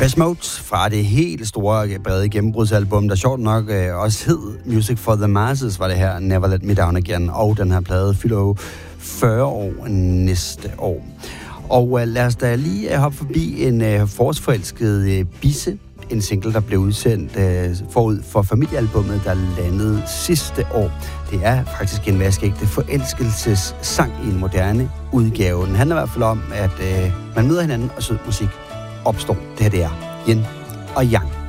Depeche Mode fra det helt store, brede gennembrudsalbum, der sjovt nok også hed Music for the Masses, var det her Never Let Me Down Again, og den her plade fylder jo 40 år næste år. Og lad os da lige hoppe forbi en forårsforelsket Bisse, en single, der blev udsendt forud for familiealbummet, der landede sidste år. Det er faktisk en vaskeægte forelskelsessang i en moderne udgave. Den handler i hvert fald om, at man møder hinanden, og sød musik opstår. Det her det er Yin og Yang.